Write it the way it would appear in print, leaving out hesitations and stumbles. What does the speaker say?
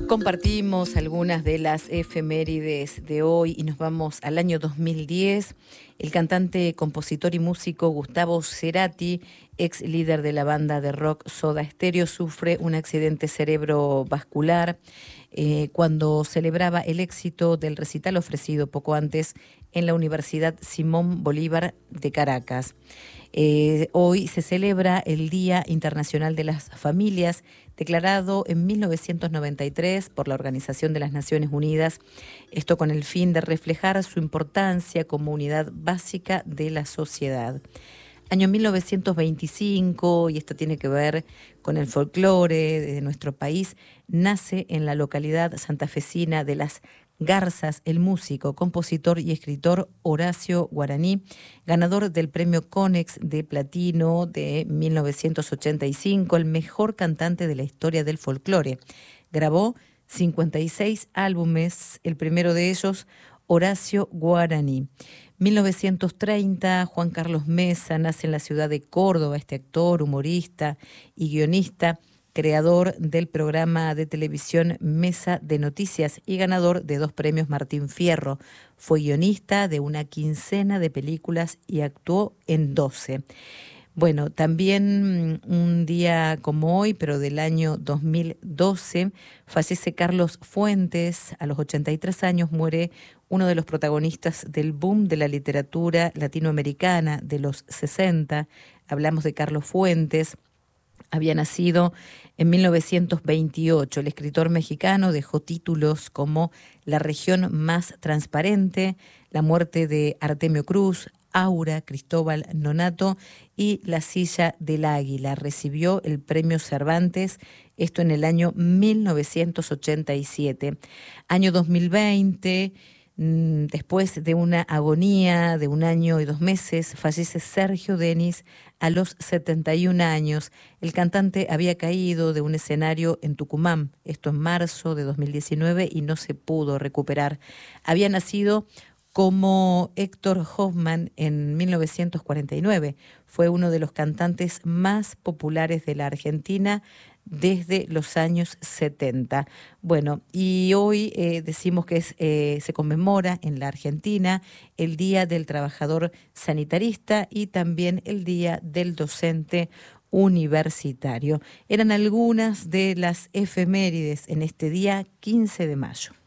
Compartimos algunas de las efemérides de hoy y nos vamos al año 2010. El cantante, compositor y músico Gustavo Cerati, ex líder de la banda de rock Soda Stereo, sufre un accidente cerebrovascular cuando celebraba el éxito del recital ofrecido poco antes en la Universidad Simón Bolívar de Caracas. Hoy se celebra el Día Internacional de las Familias, declarado en 1993 por la Organización de las Naciones Unidas, esto con el fin de reflejar su importancia como unidad básica de la sociedad. Año 1925, y esto tiene que ver con el folclore de nuestro país, nace en la localidad santafesina de Las Garzas el músico, compositor y escritor Horacio Guaraní, ganador del premio Conex de Platino de 1985, el mejor cantante de la historia del folclore. Grabó 56 álbumes, el primero de ellos, Horacio Guaraní. 1930, Juan Carlos Mesa nace en la ciudad de Córdoba, este actor, humorista y guionista, creador del programa de televisión Mesa de Noticias y ganador de 2 premios Martín Fierro. Fue guionista de una quincena de películas y actuó en 12. Bueno, también un día como hoy, pero del año 2012, fallece Carlos Fuentes. A los 83 años muere uno de los protagonistas del boom de la literatura latinoamericana de los 60. Hablamos de Carlos Fuentes. Había nacido en 1928. El escritor mexicano dejó títulos como La región más transparente, La muerte de Artemio Cruz, Aura, Cristóbal Nonato y La silla del águila. Recibió el premio Cervantes, esto en el año 1987. Año 2020, después de una agonía de 1 año y 2 meses, fallece Sergio Denis a los 71 años. El cantante había caído de un escenario en Tucumán, esto en marzo de 2019, y no se pudo recuperar. Había nacido como Héctor Hoffman en 1949. Fue uno de los cantantes más populares de la Argentina desde los años 70. Bueno, y hoy decimos que se conmemora en la Argentina el Día del Trabajador Sanitarista y también el Día del Docente Universitario. Eran algunas de las efemérides en este día 15 de mayo.